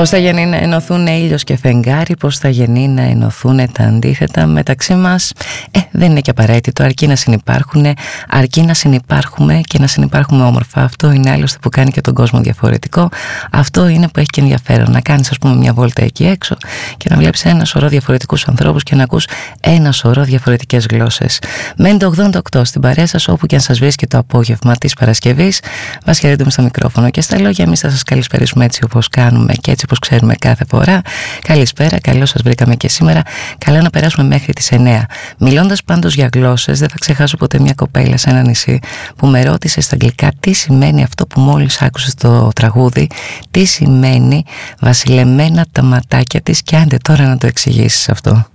Πώς θα γεννεί να ενωθούν ήλιος και φεγγάρι, πώς θα γεννεί να ενωθούν τα αντίθετα μεταξύ μας. Δεν είναι και απαραίτητο, αρκεί να συνυπάρχουν, αρκεί να συνυπάρχουμε και να συνυπάρχουμε όμορφα. Αυτό είναι άλλωστε που κάνει και τον κόσμο διαφορετικό. Αυτό είναι που έχει και ενδιαφέρον. Να κάνεις, ας πούμε, μια βόλτα εκεί έξω και να βλέπεις ένα σωρό διαφορετικούς ανθρώπους και να ακούς ένα σωρό διαφορετικές γλώσσες. Μέντε 88 στην παρέα σας, όπου και αν σας βρίσκει το απόγευμα της Παρασκευής. Μας χαιρετούμε στο μικρόφωνο και στα λόγια. Εμείς θα σας καλησπερίσουμε έτσι όπως κάνουμε και έτσι όπως ξέρουμε κάθε φορά. Καλησπέρα, καλώς σας βρήκαμε και σήμερα. Καλά να περάσουμε μέχρι τις 9. Μιλώντας πάντως για γλώσσες, δεν θα ξεχάσω ποτέ μια κοπέλα σε ένα νησί που με ρώτησε στα αγγλικά τι σημαίνει αυτό που μόλις άκουσε στο τραγούδι, τι σημαίνει βασιλεμένα τα ματάκια της, και άντε τώρα να το εξηγήσεις αυτό.